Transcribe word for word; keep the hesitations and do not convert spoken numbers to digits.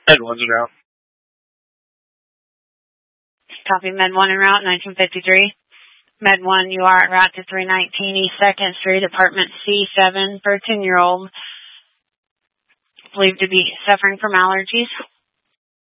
Med one's en route. Copy, Med one en route, nineteen fifty-three. Med one, you are en route to three nineteen East second Street, apartment C seven, for a ten-year-old believed to be suffering from allergies.